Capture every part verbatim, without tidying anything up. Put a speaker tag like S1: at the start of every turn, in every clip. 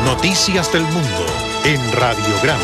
S1: Noticias del Mundo en Radiograma.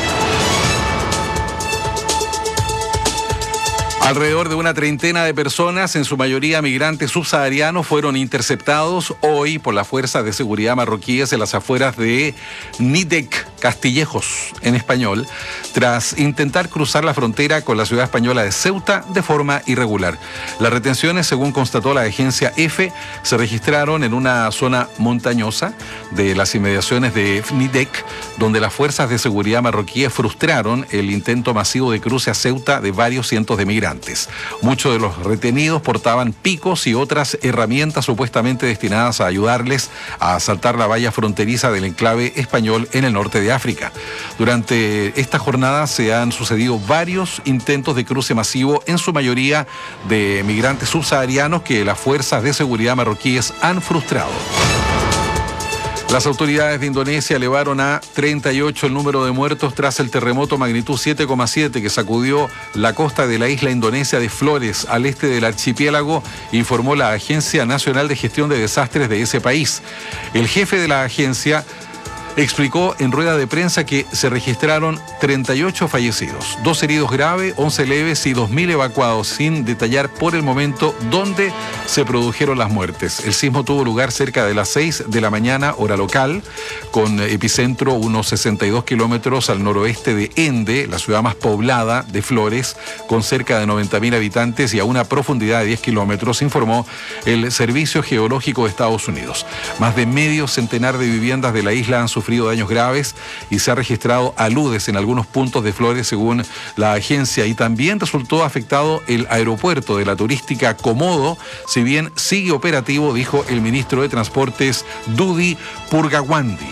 S2: Alrededor de una treintena de personas, en su mayoría migrantes subsaharianos, fueron interceptados hoy por las fuerzas de seguridad marroquíes en las afueras de Nidec, Castillejos en español, tras intentar cruzar la frontera con la ciudad española de Ceuta de forma irregular. Las retenciones, según constató la agencia EFE, se registraron en una zona montañosa de las inmediaciones de Nidec, donde las fuerzas de seguridad marroquíes frustraron el intento masivo de cruce a Ceuta de varios cientos de migrantes. Muchos de los retenidos portaban picos y otras herramientas supuestamente destinadas a ayudarles a asaltar la valla fronteriza del enclave español en el norte de África. Durante esta jornada se han sucedido varios intentos de cruce masivo, en su mayoría de migrantes subsaharianos, que las fuerzas de seguridad marroquíes han frustrado. Las autoridades de Indonesia elevaron a treinta y ocho el número de muertos tras el terremoto magnitud siete coma siete que sacudió la costa de la isla indonesia de Flores, al este del archipiélago, informó la Agencia Nacional de Gestión de Desastres de ese país. El jefe de la agencia explicó en rueda de prensa que se registraron treinta y ocho fallecidos, dos heridos graves, once leves y dos mil evacuados, sin detallar por el momento dónde se produjeron las muertes. El sismo tuvo lugar cerca de las seis de la mañana, hora local, con epicentro unos sesenta y dos kilómetros al noroeste de Ende, la ciudad más poblada de Flores, con cerca de noventa mil habitantes y a una profundidad de diez kilómetros, informó el Servicio Geológico de Estados Unidos. Más de medio centenar de viviendas de la isla han sufrido daños graves y se ha registrado aludes en algunos puntos de Flores, según la agencia, y también resultó afectado el aeropuerto de la turística Komodo, si bien sigue operativo, dijo el ministro de Transportes Budi Purgawandi.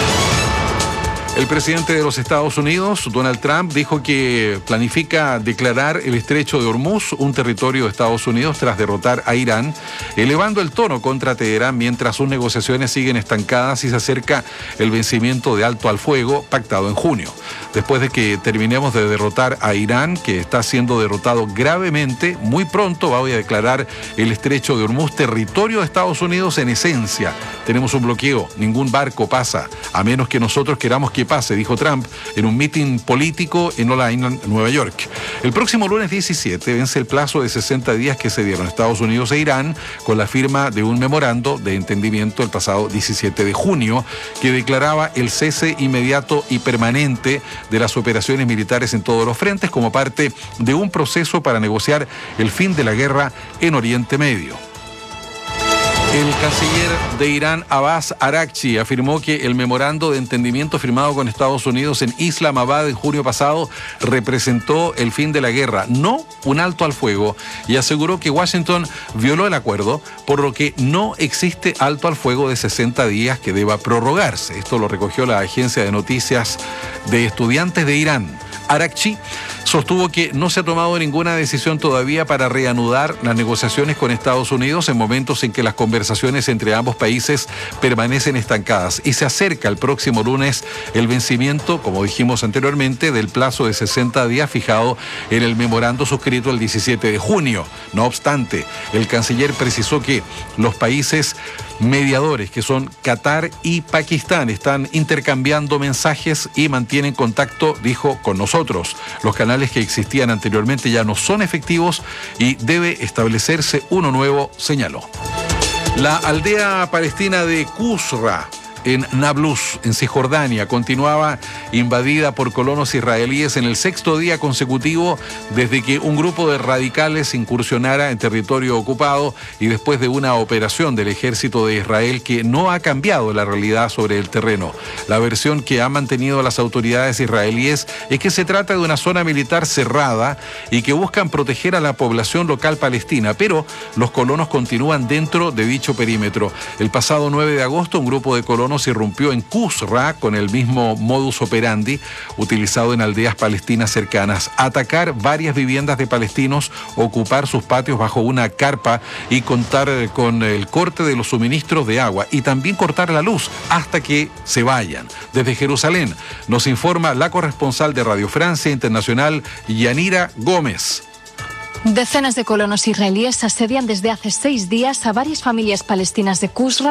S2: El presidente de los Estados Unidos, Donald Trump, dijo que planifica declarar el estrecho de Hormuz un territorio de Estados Unidos tras derrotar a Irán, elevando el tono contra Teherán mientras sus negociaciones siguen estancadas y se acerca el vencimiento de alto al fuego pactado en junio. Después de que terminemos de derrotar a Irán, que está siendo derrotado gravemente, muy pronto voy a declarar el estrecho de Hormuz territorio de Estados Unidos en esencia. Tenemos un bloqueo, ningún barco pasa, a menos que nosotros queramos que pase, dijo Trump en un mitin político en Long Island, Nueva York. El próximo lunes diecisiete vence el plazo de sesenta días que se dieron Estados Unidos e Irán con la firma de un memorando de entendimiento el pasado diecisiete de junio que declaraba el cese inmediato y permanente de las operaciones militares en todos los frentes como parte de un proceso para negociar el fin de la guerra en Oriente Medio. El canciller de Irán, Abbas Araghchi, afirmó que el memorando de entendimiento firmado con Estados Unidos en Islamabad en junio pasado representó el fin de la guerra, no un alto al fuego, y aseguró que Washington violó el acuerdo, por lo que no existe alto al fuego de sesenta días que deba prorrogarse. Esto lo recogió la agencia de noticias de estudiantes de Irán. Araghchi sostuvo que no se ha tomado ninguna decisión todavía para reanudar las negociaciones con Estados Unidos en momentos en que las conversaciones entre ambos países permanecen estancadas y se acerca el próximo lunes el vencimiento, como dijimos anteriormente, del plazo de sesenta días fijado en el memorando suscrito el diecisiete de junio. No obstante, el canciller precisó que los países mediadores, que son Qatar y Pakistán, están intercambiando mensajes y mantienen contacto, dijo, con nosotros. Los canales que existían anteriormente ya no son efectivos y debe establecerse uno nuevo, señaló. La aldea palestina de Qusra, en Nablus, en Cisjordania, continuaba invadida por colonos israelíes en el sexto día consecutivo desde que un grupo de radicales incursionara en territorio ocupado y después de una operación del ejército de Israel que no ha cambiado la realidad sobre el terreno. La versión que han mantenido las autoridades israelíes es que se trata de una zona militar cerrada y que buscan proteger a la población local palestina, pero los colonos continúan dentro de dicho perímetro. El pasado nueve de agosto, un grupo de colonos irrumpió en Qusra con el mismo modus operandi utilizado en aldeas palestinas cercanas: atacar varias viviendas de palestinos, ocupar sus patios bajo una carpa y contar con el corte de los suministros de agua y también cortar la luz hasta que se vayan. Desde Jerusalén nos informa la corresponsal de Radio Francia Internacional, Yanira Gómez.
S3: Decenas de colonos israelíes asedian desde hace seis días a varias familias palestinas de Qusra